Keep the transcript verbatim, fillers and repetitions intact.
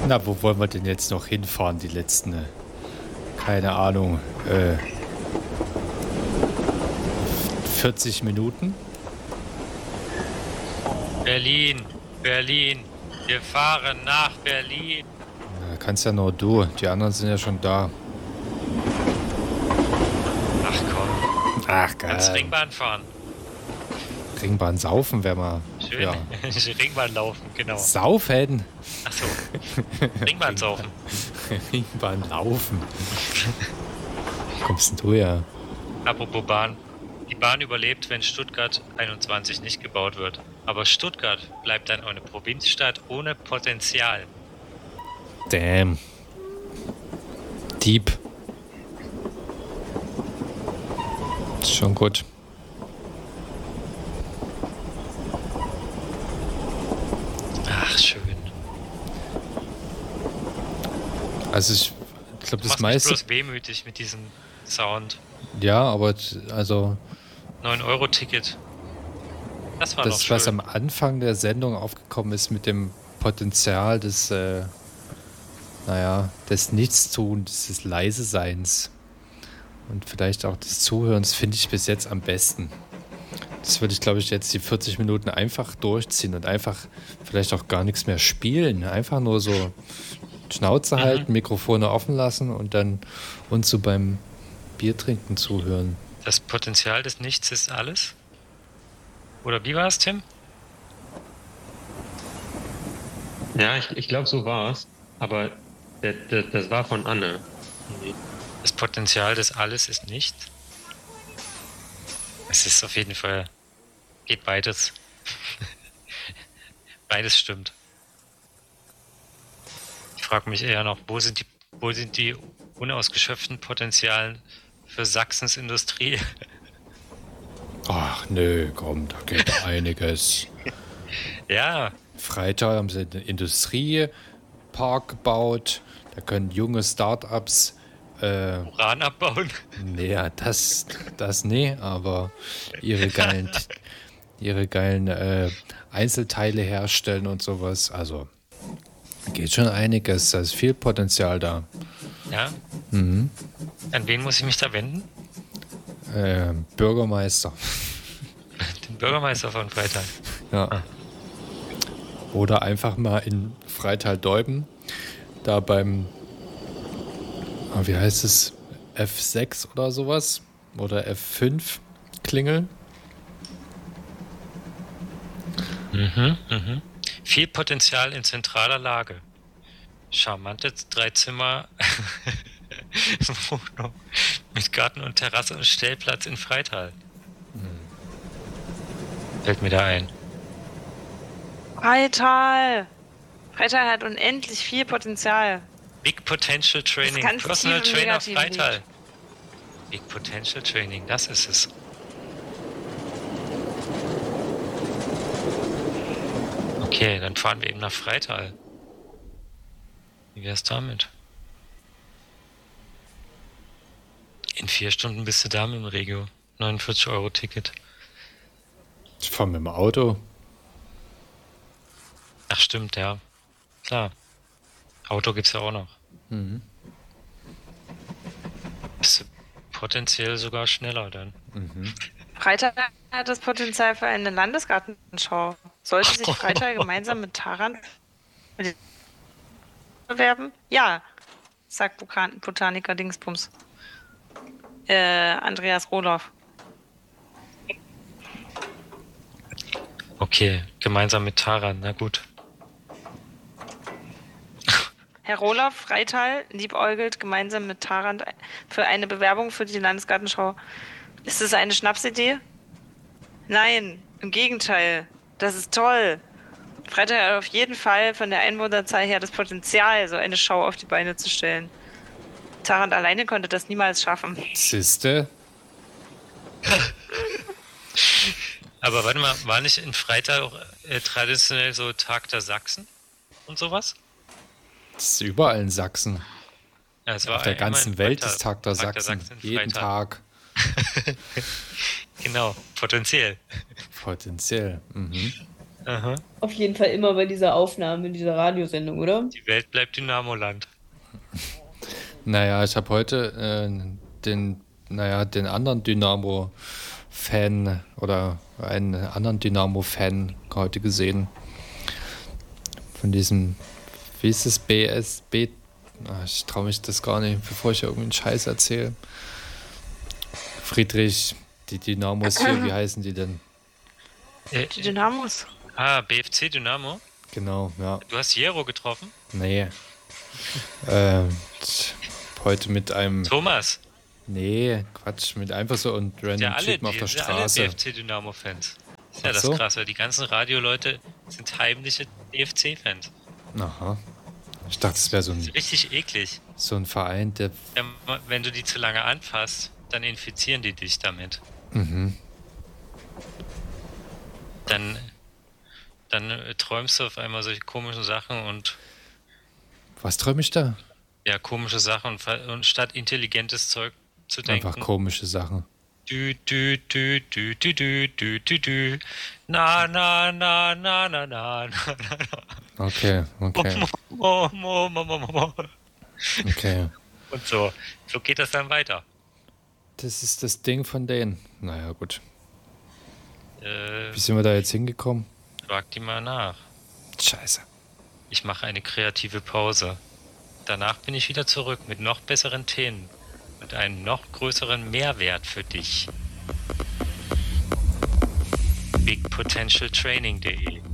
Na, wo wollen wir denn jetzt noch hinfahren, die letzten, äh, keine Ahnung, äh, vierzig Minuten? Berlin, Berlin, wir fahren nach Berlin. Na, kannst ja nur du, die anderen sind ja schon da. Ach komm, Ach, geil. kannst Ringbahn fahren. Ringbahn saufen wäre mal. Schön, Ja. Ringbahn laufen, genau. Saufen? Achso, Ringbahn saufen. Ringbahn laufen. Wo kommst denn du her? Apropos Bahn. Die Bahn überlebt, wenn Stuttgart einundzwanzig nicht gebaut wird. Aber Stuttgart bleibt dann eine Provinzstadt ohne Potenzial. Damn. Deep. Ist schon gut. Ach, schön. Also ich glaube, Du das machst mich meiste... bloß wehmütig mit diesem Sound. Ja, aber also neun Euro Ticket. Das war noch das, schön. was am Anfang der Sendung aufgekommen ist mit dem Potenzial des, äh, naja, des Nichtstuns, des Leiseseins und vielleicht auch des Zuhörens, finde ich bis jetzt am besten. Das würde ich, glaube ich, jetzt die vierzig Minuten einfach durchziehen und einfach vielleicht auch gar nichts mehr spielen. Einfach nur so Schnauze halten, Mhm. Mikrofone offen lassen und dann uns so beim Biertrinken zuhören. Das Potenzial des Nichts ist alles? Oder wie war es, Tim? Ja, ich, ich glaube, so war es. Aber das, das, das war von Anne. Das Potenzial des Alles ist nicht? Es ist auf jeden Fall, geht beides. Beides stimmt. Ich frage mich eher noch, wo sind die, wo sind die unausgeschöpften Potenzialen für Sachsens Industrie? Ach nö, komm, da geht einiges. Ja, Freitag haben sie einen Industriepark gebaut. Da können junge Startups, äh, Uran abbauen. naja, das, das nee, aber ihre geilen, ihre geilen äh, Einzelteile herstellen und sowas. Also geht schon einiges. Da ist viel Potenzial da. Ja. Mhm. An wen muss ich mich da wenden? Äh, Bürgermeister. Den Bürgermeister von Freitag. Ja. Oder einfach mal in Freital-Deuben, da beim, ah, wie heißt es, F sechs oder sowas? Oder F fünf klingeln. Mhm, mhm. Viel Potenzial in zentraler Lage. Charmante Dreizimmer Wohnung mit Garten und Terrasse und Stellplatz in Freital. Fällt mir da ein. Freital! Freital hat unendlich viel Potenzial. Big Potential Training. ganz Personal tief im Trainer Negativen Freital. liegt. Big Potential Training, das ist es. Okay, dann fahren wir eben nach Freital. Wie wär's damit? In vier Stunden bist du da mit dem Regio. neunundvierzig Euro Ticket. Ich fahre mit dem Auto. Ach stimmt, ja. Klar. Auto gibt's ja auch noch. Mhm. Bist du potenziell sogar schneller dann. Mhm. Freital hat das Potenzial für eine Landesgartenschau. Sollte sich Freital gemeinsam mit Taran bewerben? Ja, sagt Botan- Botaniker Dingsbums. Äh, Andreas Rohloff. Okay, gemeinsam mit Taran, na gut. Herr Rohloff, Freital, liebäugelt gemeinsam mit Taran für eine Bewerbung für die Landesgartenschau. Ist das eine Schnapsidee? Nein, im Gegenteil. Das ist toll. Freital hat auf jeden Fall von der Einwohnerzahl her das Potenzial, so eine Schau auf die Beine zu stellen. Taran alleine konnte das niemals schaffen. Siehste? Aber warte mal, war nicht in Freital auch äh, traditionell so Tag der Sachsen und sowas? Das ist überall in Sachsen. Ja, es war Auf der einmal in ganzen Welt Freital- ist Tag der Tag Sachsen. in Jeden Freital. Tag. Genau, potenziell. Potenziell. Mhm. Aha. Auf jeden Fall immer bei dieser Aufnahme, dieser Radiosendung, oder? Die Welt bleibt Dynamoland. Naja, ich habe heute äh, den, naja, den anderen Dynamo-Fan oder einen anderen Dynamo-Fan heute gesehen. Von diesem, wie ist es, B S B? Ach, ich traue mich das gar nicht, bevor ich irgendwie einen Scheiß erzähle. Friedrich, die Dynamos hier, wie heißen die denn? Äh, Die Dynamos. ah, B F C Dynamo? Genau, ja. Du hast Jero getroffen? Nee. ähm, tsch, heute mit einem. Thomas. Nee, Quatsch, mit einfach so und random Ja, alle, Typen auf die, der sind ja alle Straße. B F C Dynamo-Fans. Ist ja Ach das so? Krasse. Die ganzen Radioleute sind heimliche B F C-Fans. Aha. Ich dachte, es wäre so Das ein, ist richtig eklig. so ein Verein, der. Ja, wenn du die zu lange anfasst, dann infizieren die dich damit. Mhm. Dann, dann äh, träumst du auf einmal solche komischen Sachen und Was träume ich da? ja, komische Sachen und, ver- und statt intelligentes Zeug zu denken. Einfach komische Sachen. Dü, dü, dü, dü, dü, dü, dü, dü, dü. Na, na, na, na, na, na, na, na. Okay, okay, Mo, mo, mo, mo, mo, mo. okay. Und so. So geht das dann weiter. Das ist das Ding von denen. Naja, gut. Äh, Wie sind wir da jetzt hingekommen? frag die mal nach. Scheiße. Ich mache eine kreative Pause. Danach bin ich wieder zurück mit noch besseren Themen und einem noch größeren Mehrwert für dich. big potential training punkt de